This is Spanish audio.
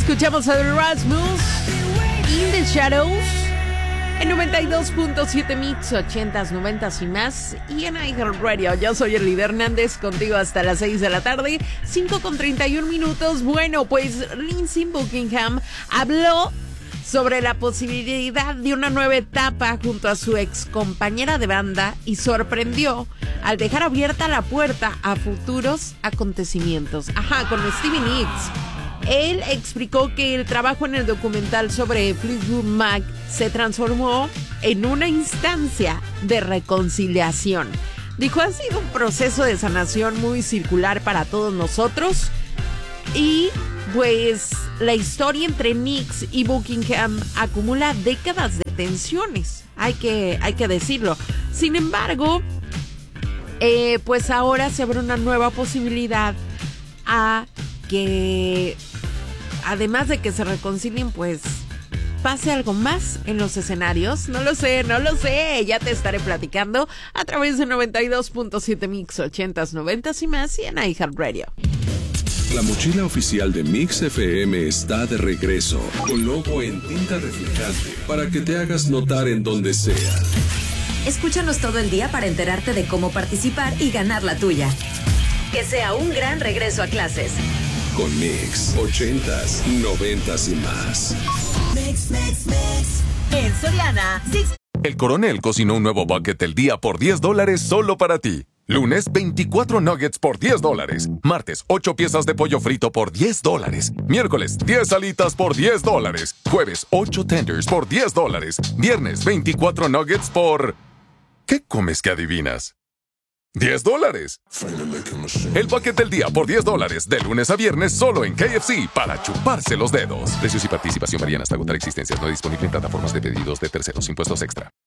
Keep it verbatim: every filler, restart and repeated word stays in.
Escuchamos a Rasmus In the Shadows en noventa y dos punto siete Mix, ochentas, noventas y más. Y en iHeartRadio, yo soy el líder Hernández, contigo hasta las seis de la tarde, cinco con treinta y un minutos. Bueno, pues Lindsey Buckingham habló sobre la posibilidad de una nueva etapa junto a su ex compañera de banda y sorprendió al dejar abierta la puerta a futuros acontecimientos. Ajá, con Stevie Nicks. Él explicó que el trabajo en el documental sobre Fleetwood Mac se transformó en una instancia de reconciliación. Dijo, ha sido un proceso de sanación muy circular para todos nosotros y pues la historia entre Nicks y Buckingham acumula décadas de tensiones, hay que, hay que decirlo. Sin embargo, eh, pues ahora se abre una nueva posibilidad a que, además de que se reconcilien, pues pase algo más en los escenarios. No lo sé, no lo sé. Ya te estaré platicando a través de noventa y dos punto siete Mix, ochentas, noventas y más y en iHeartRadio. La mochila oficial de Mix F M está de regreso, con logo en tinta reflejante, para que te hagas notar en donde sea. Escúchanos todo el día para enterarte de cómo participar y ganar la tuya. Que sea un gran regreso a clases. Con Mix, ochentas, noventas y más. Mix, mix, mix. En Soriana, Six. El Coronel cocinó un nuevo bucket del día por diez dólares solo para ti. Lunes, veinticuatro nuggets por diez dólares. Martes, ocho piezas de pollo frito por diez dólares. Miércoles, diez alitas por diez dólares. Jueves, ocho tenders por diez dólares. Viernes, veinticuatro nuggets por... ¿Qué comes que adivinas? ¡diez dólares! El paquete del día por diez dólares, de lunes a viernes, solo en K F C, para chuparse los dedos. Precios y participación varían hasta agotar existencias. No disponible en plataformas de pedidos de terceros. Impuestos extra.